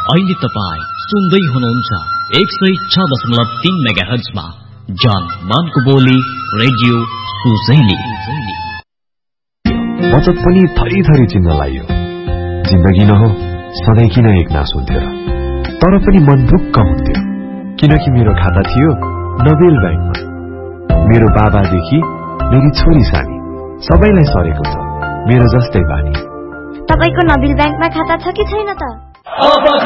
अहिले तपाईँ सुन्दै हुनुहुन्छ 106.3 मेगाहर्जमा जान मानको बोली रेडियो सुजैली। बचत पनि थरी थरी चिन्न लागियो। जिन्दगी न हो सधैँ किन एकनास हुन्थ्यो र, तर पनि मन ढुक्क हुन्थ्यो किनकि मेरो खाता थियो नबेल ब्याङ्कमा। मेरो बाबादेखि मेरी छोरी सानी सबैलाई सरेको छ मेरो जस्तै बानी। तपाईको नबेल ब्याङ्कमा खाता छ कि छैन त?